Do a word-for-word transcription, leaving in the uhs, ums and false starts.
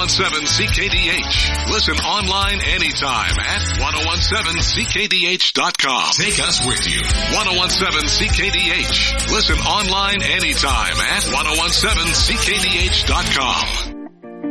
seven C K D H. Listen online anytime at ten seventeen C K D H dot com. Take us with you. ten seventeen C K D H. Listen online anytime at ten seventeen C K D H dot com.